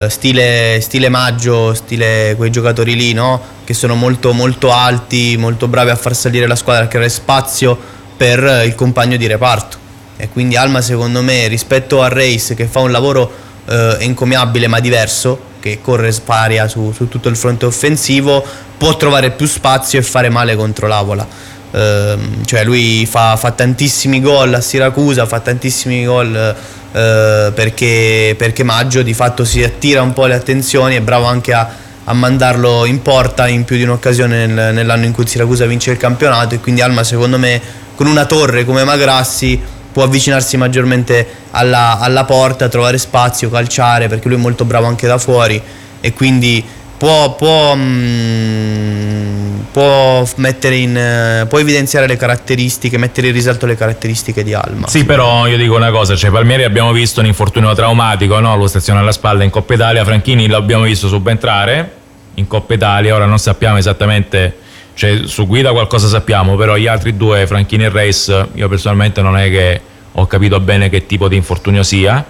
stile Maggio, stile quei giocatori lì, no? Che sono molto, molto alti, molto bravi a far salire la squadra, a creare spazio per il compagno di reparto. E quindi Alma, secondo me, rispetto a Reis, che fa un lavoro encomiabile ma diverso, che corre sparia su tutto il fronte offensivo, può trovare più spazio e fare male contro l'Avola. Cioè lui fa tantissimi gol a Siracusa, fa tantissimi gol perché Maggio di fatto si attira un po' le attenzioni, è bravo anche a mandarlo in porta in più di un'occasione nell'anno in cui Siracusa vince il campionato. E quindi Alma, secondo me, con una torre come Magrassi può avvicinarsi maggiormente alla porta, trovare spazio, calciare, perché lui è molto bravo anche da fuori, e quindi può evidenziare le caratteristiche, mettere in risalto le caratteristiche di Alma. Sì, però io dico una cosa, cioè Palmieri abbiamo visto un infortunio traumatico, no? Lustrazione alla spalla in Coppa Italia. Franchini l'abbiamo visto subentrare in Coppa Italia, ora non sappiamo esattamente, cioè su Guida qualcosa sappiamo, però gli altri due, Franchini e Reis, io personalmente non è che ho capito bene che tipo di infortunio sia.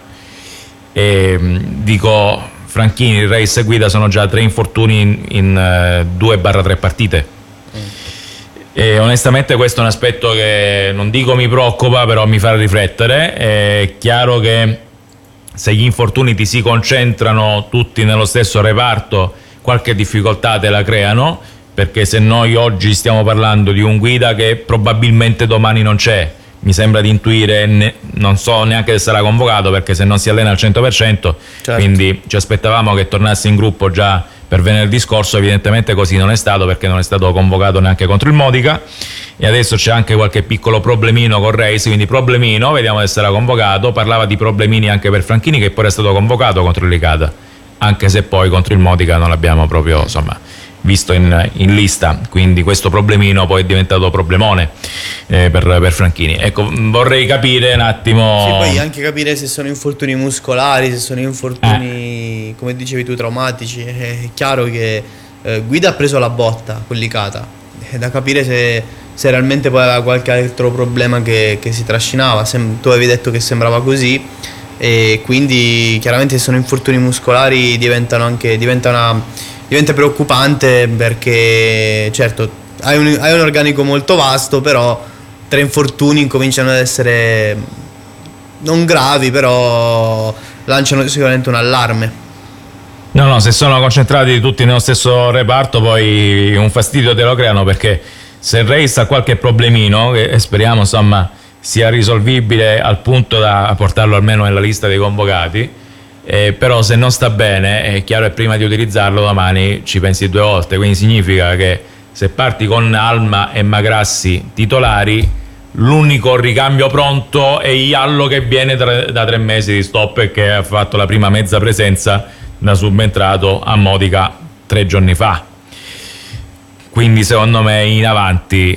E dico, Franchini, Reis e Guida sono già 3 infortuni in 2/3 partite. E onestamente questo è un aspetto che non dico mi preoccupa, però mi fa riflettere. È chiaro che se gli infortuni ti si concentrano tutti nello stesso reparto, qualche difficoltà te la creano, perché se noi oggi stiamo parlando di un Guida che probabilmente domani non c'è, mi sembra di intuire, non so neanche se sarà convocato, perché se non si allena al 100%, certo. Quindi ci aspettavamo che tornasse in gruppo già per venerdì scorso, evidentemente così non è stato, perché non è stato convocato neanche contro il Modica, e adesso c'è anche qualche piccolo problemino con Reis, quindi problemino, vediamo se sarà convocato. Parlava di problemini anche per Franchini, che poi è stato convocato contro il Licata, anche se poi contro il Modica non l'abbiamo proprio, insomma, visto in lista, quindi questo problemino poi è diventato problemone per Franchini. Ecco, vorrei capire un attimo. Sì, poi anche capire se sono infortuni muscolari, se sono infortuni, come dicevi tu, traumatici. È chiaro che Guida ha preso la botta con Licata, è da capire se realmente poi aveva qualche altro problema che si trascinava. Tu avevi detto che sembrava così, e quindi chiaramente se sono infortuni muscolari diventa preoccupante, perché certo hai un organico molto vasto, però 3 infortuni incominciano ad essere non gravi, però lanciano sicuramente un allarme. No, se sono concentrati tutti nello stesso reparto poi un fastidio te lo creano, perché se Reis ha qualche problemino, che speriamo insomma sia risolvibile al punto da portarlo almeno nella lista dei convocati, però se non sta bene è chiaro che prima di utilizzarlo domani ci pensi 2 volte. Quindi significa che se parti con Alma e Magrassi titolari, l'unico ricambio pronto è Iallo, che viene da 3 mesi di stop e che ha fatto la prima mezza presenza da subentrato a Modica 3 giorni fa. Quindi secondo me in avanti,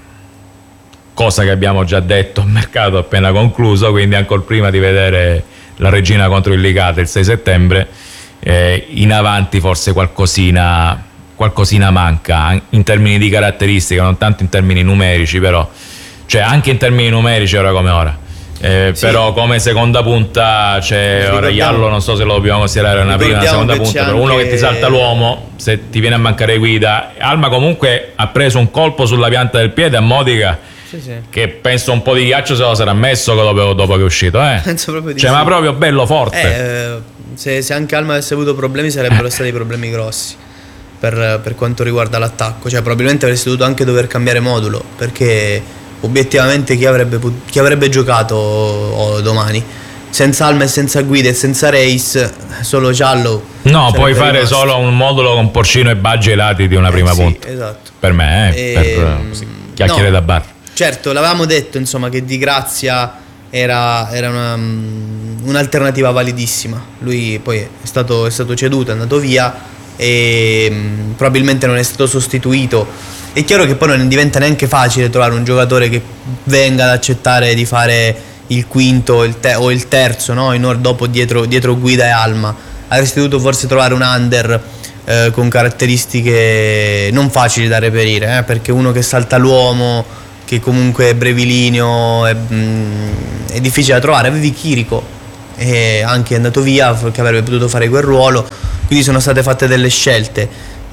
cosa che abbiamo già detto, mercato appena concluso, quindi ancora prima di vedere la Regina contro il Licata il 6 settembre, in avanti forse qualcosina manca in termini di caratteristiche, non tanto in termini numerici, però cioè anche in termini numerici ora come ora, sì. Però come seconda punta c'è ora Iallo, non so se lo dobbiamo considerare una prima o una seconda punta, però uno che ti salta l'uomo se ti viene a mancare Guida. Alma comunque ha preso un colpo sulla pianta del piede a Modica, sì. Che penso un po' di ghiaccio se lo sarà messo dopo che è uscito, penso proprio di ma proprio bello forte. Se anche Alma avesse avuto problemi sarebbero stati problemi grossi per quanto riguarda l'attacco, cioè probabilmente avresti dovuto anche dover cambiare modulo, perché obiettivamente chi avrebbe giocato domani senza Alma e senza Guida e senza Reis, solo Giallo puoi fare rimasto solo un modulo con Porcino e Baggi ai lati di una prima punta, esatto. Per me per chiacchiere da bar. Certo, l'avevamo detto insomma che Di Grazia era un'alternativa validissima. Lui poi è stato ceduto, è andato via e probabilmente non è stato sostituito. È chiaro che poi non diventa neanche facile trovare un giocatore che venga ad accettare di fare il quinto o il terzo, no? Dopo dietro Guida e Alma. Avresti dovuto forse trovare un under con caratteristiche non facili da reperire, perché uno che salta l'uomo, che comunque è brevilineo, è difficile da trovare. Avevi Chirico, è anche andato via, che avrebbe potuto fare quel ruolo, quindi sono state fatte delle scelte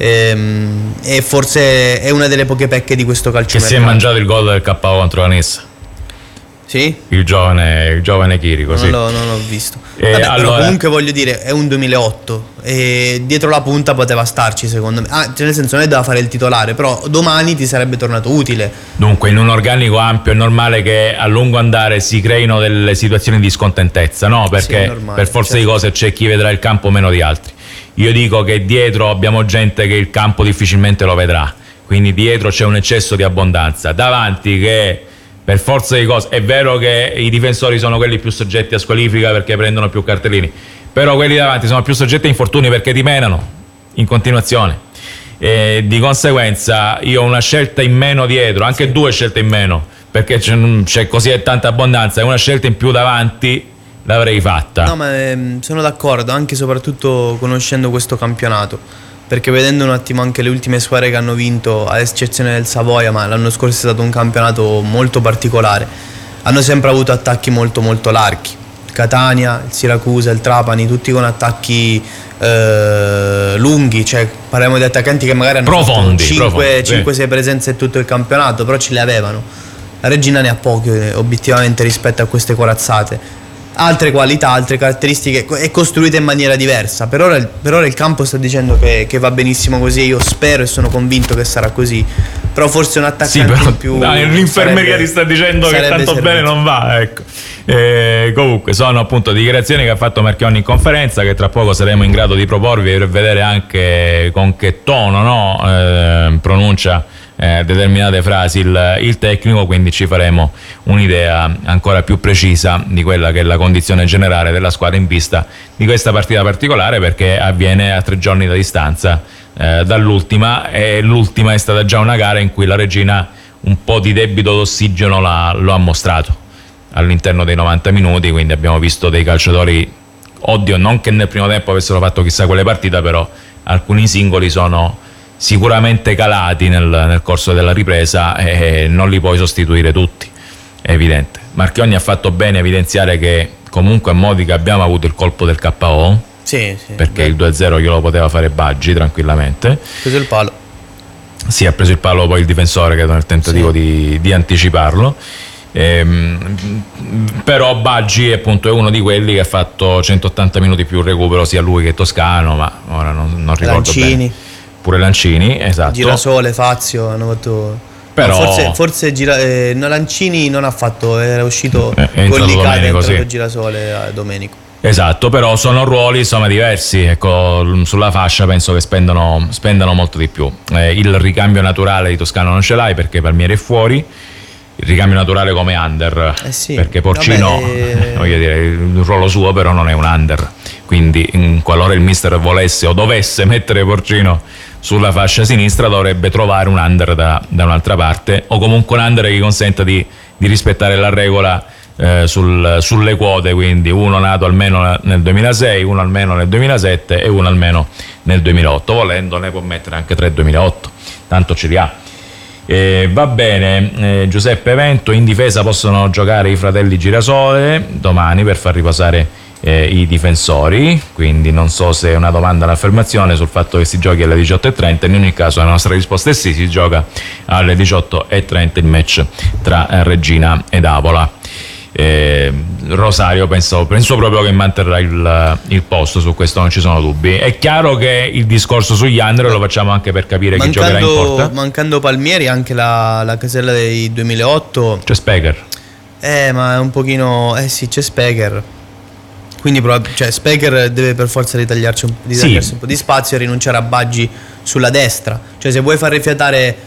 e forse è una delle poche pecche di questo calciomercato. Che si è mangiato il gol del KO contro la Nessa. Sì? Il giovane Chirico, sì. Non l'ho visto. Allora, però comunque voglio dire, è un 2008 e dietro la punta poteva starci, secondo me. Cioè nel senso, non è da fare il titolare, però domani ti sarebbe tornato utile. Dunque, in un organico ampio è normale che a lungo andare si creino delle situazioni di scontentezza, no? Perché sì, normale, per forza certo. di cose c'è chi vedrà il campo meno di altri. Io dico che dietro abbiamo gente che il campo difficilmente lo vedrà, quindi dietro c'è un eccesso di abbondanza. Davanti che per forza di cose, è vero che i difensori sono quelli più soggetti a squalifica perché prendono più cartellini, però quelli davanti sono più soggetti a infortuni perché ti menano in continuazione. E di conseguenza io ho una scelta in meno dietro, anche due scelte in meno, perché c'è così tanta abbondanza, e una scelta in più davanti l'avrei fatta. No, ma sono d'accordo, anche e soprattutto conoscendo questo campionato, perché vedendo un attimo anche le ultime squadre che hanno vinto, ad eccezione del Savoia, ma l'anno scorso è stato un campionato molto particolare, hanno sempre avuto attacchi molto molto larghi. Catania, il Siracusa, il Trapani, tutti con attacchi lunghi, cioè parliamo di attaccanti che magari hanno profondi, 5-6 presenze in tutto il campionato, però ce le avevano. La Regina ne ha poche obiettivamente rispetto a queste corazzate. Altre qualità, altre caratteristiche, è costruita in maniera diversa. Per ora il campo sta dicendo che va benissimo così, io spero e sono convinto che sarà così, però forse un attaccante in più, l'infermeria ti sta dicendo che tanto servito. Bene non va, ecco. Comunque sono appunto dichiarazioni che ha fatto Marchionni in conferenza, che tra poco saremo in grado di proporvi per vedere anche con che tono, no? Pronuncia determinate frasi il tecnico, quindi ci faremo un'idea ancora più precisa di quella che è la condizione generale della squadra in vista di questa partita particolare, perché avviene a 3 giorni da distanza dall'ultima, e l'ultima è stata già una gara in cui la Regina un po' di debito d'ossigeno lo ha mostrato all'interno dei 90 minuti, quindi abbiamo visto dei calciatori, oddio, non che nel primo tempo avessero fatto chissà quale partita, però alcuni singoli sono sicuramente calati nel corso della ripresa e non li puoi sostituire tutti, è evidente. Marchionni ha fatto bene a evidenziare che comunque a Modica abbiamo avuto il colpo del KO, sì, perché il 2-0 glielo poteva fare Baggi tranquillamente. Ha preso il palo. Sì, ha preso il palo poi il difensore, che nel tentativo di anticiparlo. Però Baggi appunto è uno di quelli che ha fatto 180 minuti più recupero, sia lui che Toscano, ma ora non ricordo Lancini. Bene. Pure Lancini, esatto. Girasole, Fazio hanno fatto. Però no, forse Lancini non ha fatto, era uscito con l'Icade, è entrato Girasole a Domenico. Esatto, però sono ruoli insomma diversi, ecco, sulla fascia penso che spendano molto di più. Il ricambio naturale di Toscano non ce l'hai perché Palmieri è fuori. Il ricambio naturale come under, sì. Perché Porcino, voglio dire, il ruolo suo però non è un under, quindi qualora il mister volesse o dovesse mettere Porcino sulla fascia sinistra dovrebbe trovare un under da un'altra parte, o comunque un under che gli consenta di rispettare la regola sulle quote, quindi uno nato almeno nel 2006, uno almeno nel 2007 e uno almeno nel 2008, volendo ne può mettere anche 3 2008, tanto ce li ha. Va bene, Giuseppe Vento, in difesa possono giocare i fratelli Girasole domani per far riposare i difensori, quindi non so se è una domanda o un'affermazione sul fatto che si giochi alle 18:30, in ogni caso la nostra risposta è sì, si gioca alle 18:30 il match tra Regina ed Avola. Rosario penso proprio che manterrà il posto, su questo non ci sono dubbi. È chiaro che il discorso sugli under lo facciamo anche per capire chi giocherà in porta. Mancando Palmieri, anche la casella dei 2008 c'è Speker, ma è un pochino sì, c'è Speker, quindi Speker deve per forza ritagliarsi un po' di spazio e rinunciare a Baggi sulla destra, cioè se vuoi far rifiatare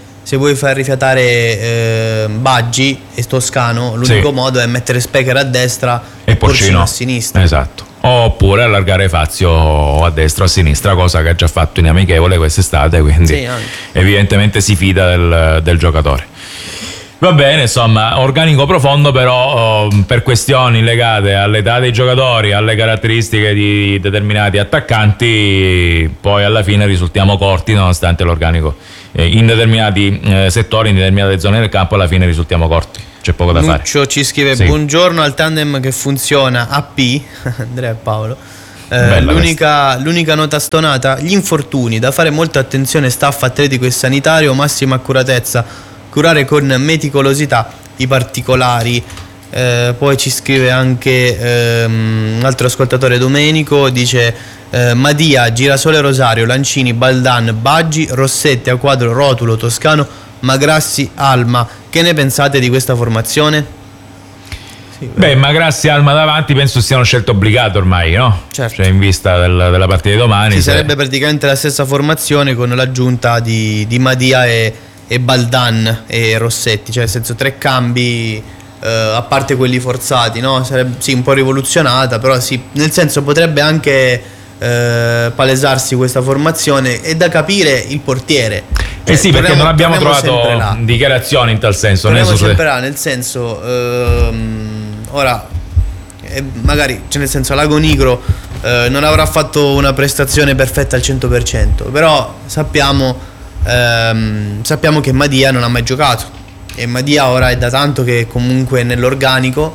Baggi e Toscano, l'unico modo è mettere Speker a destra e Porcino a sinistra. Esatto. Oppure allargare Fazio a destra o a sinistra, cosa che ha già fatto in amichevole quest'estate, quindi evidentemente si fida del giocatore. Va bene, insomma, organico profondo, però per questioni legate all'età dei giocatori, alle caratteristiche di determinati attaccanti, poi alla fine risultiamo corti, nonostante l'organico in determinati settori, in determinate zone del campo, alla fine risultiamo corti. C'è poco da fare. Nuccio ci scrive: sì. Buongiorno al tandem che funziona AP, Andrea e Paolo. L'unica nota stonata: gli infortuni, da fare molta attenzione staff atletico e sanitario, massima accuratezza, curare con meticolosità i particolari. Poi ci scrive anche un altro ascoltatore, Domenico, dice Madia, Girasole Rosario, Lancini, Baldan, Baggi, Rossetti, Acquadro, Rotulo, Toscano, Magrassi, Alma. Che ne pensate di questa formazione? Beh, Magrassi e Alma davanti penso sia una scelta obbligata ormai, no? Certo. Cioè, in vista della partita di domani. Sì, sarebbe praticamente la stessa formazione con l'aggiunta di Madia e Baldan e Rossetti, cioè nel senso 3 cambi, a parte quelli forzati, no? Sarebbe sì un po' rivoluzionata, però sì, nel senso potrebbe anche palesarsi questa formazione. È da capire il portiere. Cioè, sì, perché non abbiamo trovato dichiarazioni in tal senso. Sempre là, nel senso ora magari, cioè nel senso, Lago Nigro non avrà fatto una prestazione perfetta al 100%, però sappiamo che Madia non ha mai giocato, e Madia ora è da tanto che comunque è nell'organico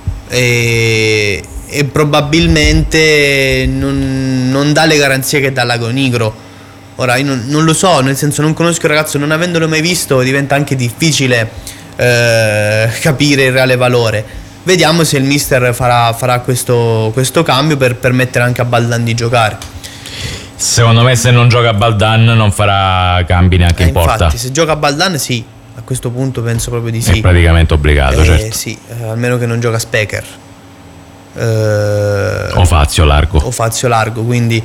e probabilmente non dà le garanzie che dà Lago Nigro. Ora io non lo so, nel senso non conosco il ragazzo, non avendolo mai visto diventa anche difficile capire il reale valore. Vediamo se il mister farà questo cambio per permettere anche a Baldan di giocare. Secondo me se non gioca Baldan non farà cambi neanche in porta. Infatti se gioca Baldan sì, a questo punto penso proprio di sì. È praticamente obbligato, certo. Sì, almeno che non gioca Specker o Fazio Largo, quindi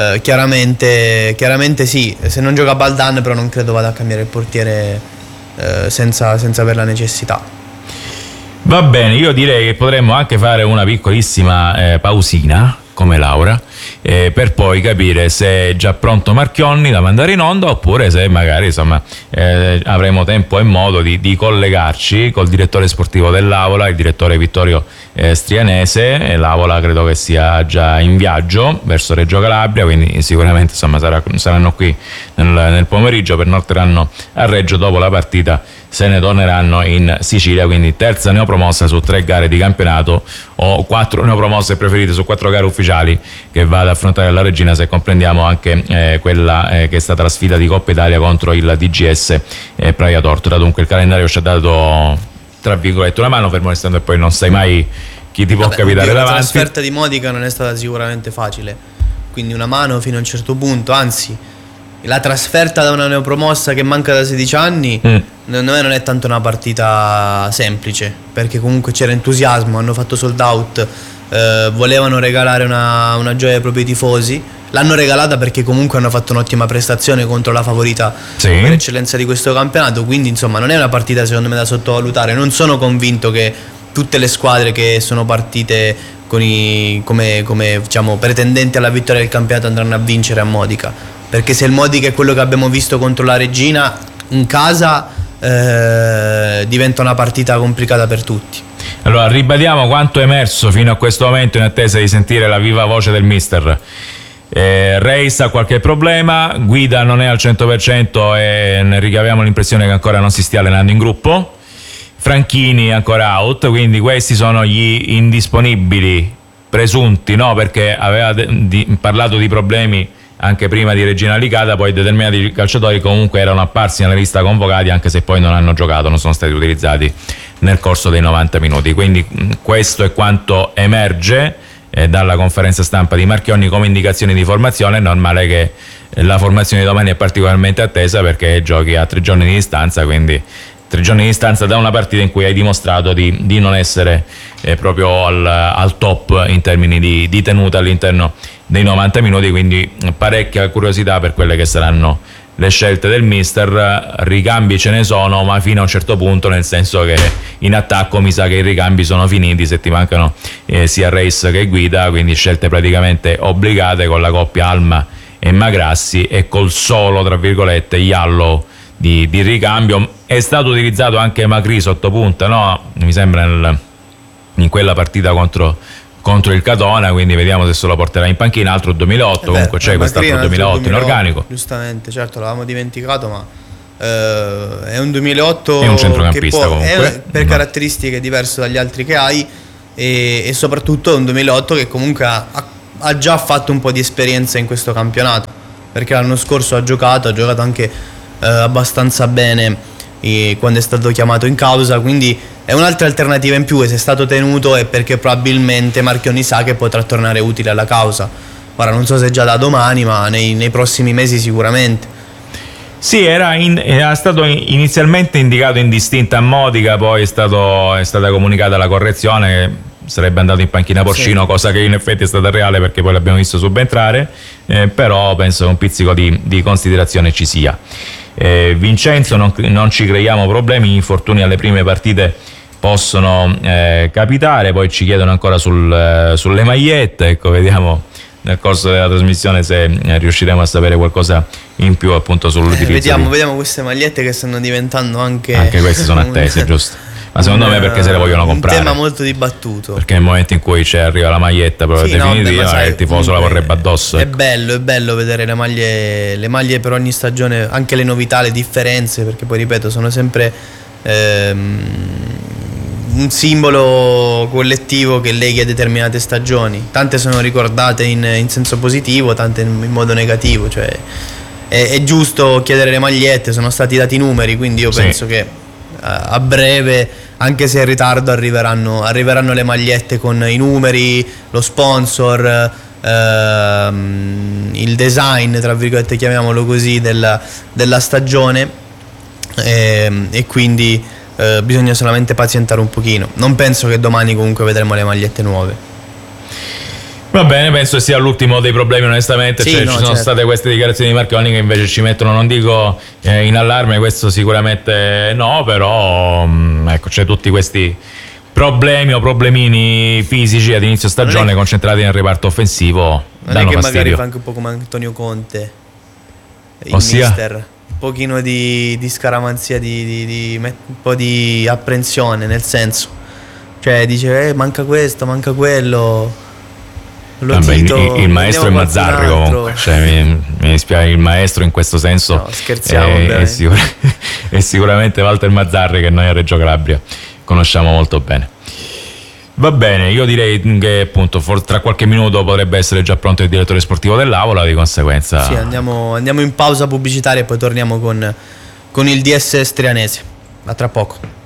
chiaramente sì, se non gioca Baldan però non credo vada a cambiare il portiere senza aver la necessità. Va bene, io direi che potremmo anche fare una piccolissima pausina come Laura, per poi capire se è già pronto Marchionni da mandare in onda, oppure se magari insomma avremo tempo e modo di collegarci col direttore sportivo dell'Avola, il direttore Vittorio Strianese. L'Avola credo che sia già in viaggio verso Reggio Calabria, quindi sicuramente insomma saranno qui nel pomeriggio, pernotteranno a Reggio, dopo la partita se ne torneranno in Sicilia, quindi terza neopromossa su 3 gare di campionato, o 4 neopromosse preferite su 4 gare ufficiali che va ad affrontare la Regina, se comprendiamo anche quella che è stata la sfida di Coppa Italia contro il DGS Praia Tortora. Dunque il calendario ci ha dato, tra virgolette, una mano, fermo restando e poi non sai mai chi ti può capitare davanti. La trasferta di Modica non è stata sicuramente facile, quindi una mano fino a un certo punto, anzi la trasferta da una neopromossa che manca da 16 anni non è tanto una partita semplice, perché comunque c'era entusiasmo, hanno fatto sold out, volevano regalare una gioia ai propri tifosi, l'hanno regalata perché comunque hanno fatto un'ottima prestazione contro la favorita per eccellenza di questo campionato, quindi insomma non è una partita secondo me da sottovalutare. Non sono convinto che tutte le squadre che sono partite come diciamo pretendenti alla vittoria del campionato andranno a vincere a Modica, perché se il Modica è quello che abbiamo visto contro la Regina in casa, diventa una partita complicata per tutti. Allora ribadiamo quanto è emerso fino a questo momento in attesa di sentire la viva voce del mister. Reis ha qualche problema, Guida non è al 100% e ne ricaviamo l'impressione che ancora non si stia allenando in gruppo. Franchini è ancora out, quindi questi sono gli indisponibili presunti, no? Perché aveva parlato di problemi anche prima di Regina Licata, poi determinati calciatori comunque erano apparsi nella lista convocati, anche se poi non hanno giocato, non sono stati utilizzati nel corso dei 90 minuti. Quindi questo è quanto emerge dalla conferenza stampa di Marchionni come indicazioni di formazione. È normale che la formazione di domani è particolarmente attesa, perché giochi a 3 giorni di distanza, quindi 3 giorni di distanza da una partita in cui hai dimostrato di non essere proprio al top in termini di tenuta all'interno dei 90 minuti, quindi parecchia curiosità per quelle che saranno le scelte del mister. Ricambi ce ne sono, ma fino a un certo punto, nel senso che in attacco mi sa che i ricambi sono finiti se ti mancano sia Reis che Guida, quindi scelte praticamente obbligate con la coppia Alma e Magrassi, e col solo, tra virgolette, Iallo di ricambio. È stato utilizzato anche Macri sotto punta, no? Mi sembra in quella partita contro il Catona, quindi vediamo se lo porterà in panchina. Altro 2008, comunque c'è quest'altro 2008 in organico. Giustamente, certo, l'avevamo dimenticato, ma è un 2008 è un centrocampista che comunque per caratteristiche diverse dagli altri che hai, e soprattutto è un 2008 che comunque ha già fatto un po' di esperienza in questo campionato, perché l'anno scorso ha giocato anche abbastanza bene quando è stato chiamato in causa, quindi è un'altra alternativa in più, e se è stato tenuto è perché probabilmente Marchionni sa che potrà tornare utile alla causa. Ora non so se già da domani, ma nei prossimi mesi sicuramente. Sì, era stato inizialmente indicato in distinta a Modica, poi è stata comunicata la correzione, sarebbe andato in panchina Porcino, sì. Cosa che in effetti è stata reale perché poi l'abbiamo visto subentrare, però penso che un pizzico di considerazione ci sia. Vincenzo, non ci creiamo problemi, gli infortuni alle prime partite possono capitare, poi ci chiedono ancora sulle magliette, ecco, vediamo nel corso della trasmissione se riusciremo a sapere qualcosa in più appunto sull'utilizzo. Vediamo queste magliette che stanno diventando anche queste sono attese, giusto? Ma secondo me perché se le vogliono comprare? Un tema molto dibattuto. Perché nel momento in cui arriva la maglietta proprio definitiva, il tifoso la vorrebbe addosso. È bello vedere le maglie per ogni stagione, anche le novità, le differenze, perché poi ripeto sono sempre un simbolo collettivo che leghi a determinate stagioni. Tante sono ricordate in senso positivo, tante in modo negativo, cioè è giusto chiedere le magliette, sono stati dati i numeri, quindi io penso che a breve, anche se in ritardo, arriveranno le magliette con i numeri, lo sponsor, il design, tra virgolette chiamiamolo così, della stagione, e quindi bisogna solamente pazientare un pochino. Non penso che domani comunque vedremo le magliette nuove. Va bene, penso sia l'ultimo dei problemi onestamente, sì, ci sono state queste dichiarazioni di Marchionni che invece ci mettono, non dico in allarme, questo sicuramente no, però ecco, c'è tutti questi problemi o problemini fisici ad inizio stagione concentrati nel reparto offensivo. Non è che fastidio. Magari fa anche un po' come Antonio Conte, il mister, un pochino di scaramanzia, un po' di apprensione, nel senso, cioè dice manca questo, manca quello. Il maestro è Mazzarri comunque, cioè, mi dispiace, il maestro in questo senso, no, scherziamo, è sicuramente Walter Mazzarri, che noi a Reggio Calabria conosciamo molto bene. Va bene, io direi che appunto tra qualche minuto potrebbe essere già pronto il direttore sportivo dell'Avola, di conseguenza sì, andiamo in pausa pubblicitaria e poi torniamo con il DS Strianese. A tra poco.